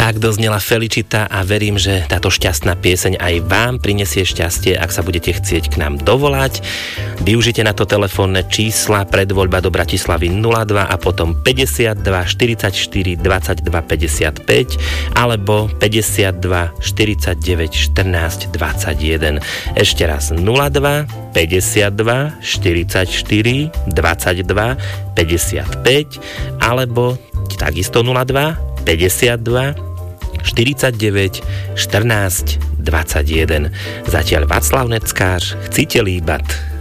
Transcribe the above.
Tak doznela Felicita a verím, že táto šťastná pieseň aj vám prinesie šťastie, ak sa budete chcieť k nám dovolať. Využite na to telefónne čísla predvoľba do Bratislavy 02 a potom 52 44 22 55 alebo 52 49 14 21. Ešte raz 02 52 44 22 55 alebo takisto 02 52 49 14 21. Zatiaľ Václav Neckář, Chcite líbat.